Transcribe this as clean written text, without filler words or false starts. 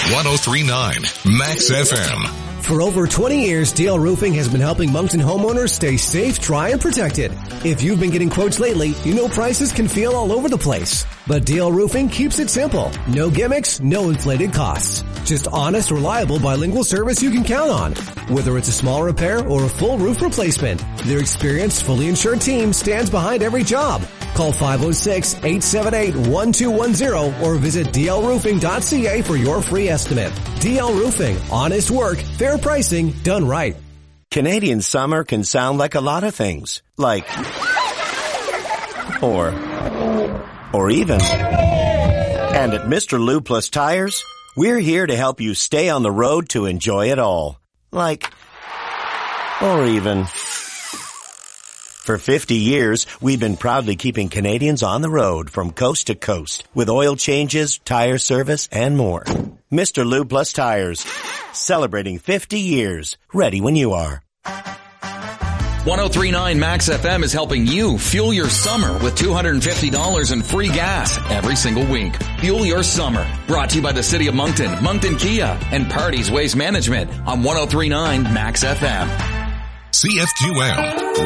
103.9 Max FM. For over 20 years, DL Roofing has been helping Moncton homeowners stay safe, dry, and protected. If you've been getting quotes lately, you know prices can feel all over the place. But DL Roofing keeps it simple. No gimmicks, no inflated costs. Just honest, reliable, bilingual service you can count on. Whether it's a small repair or a full roof replacement, their experienced, fully insured team stands behind every job. Call 506-878-1210 or visit dlroofing.ca for your free estimate. DL Roofing. Honest work, fair pricing, done right. Canadian summer can sound like a lot of things. Like, or even. And at Mr. Lube Plus Tires, we're here to help you stay on the road to enjoy it all. Like, or even. For 50 years, we've been proudly keeping Canadians on the road from coast to coast with oil changes, tire service, and more. Mr. Lube Plus Tires, celebrating 50 years, ready when you are. 103.9 Max FM is helping you fuel your summer with $250 in free gas every single week. Fuel your summer. Brought to you by the City of Moncton, Moncton Kia, and Parties Waste Management on 103.9 Max FM. CFQM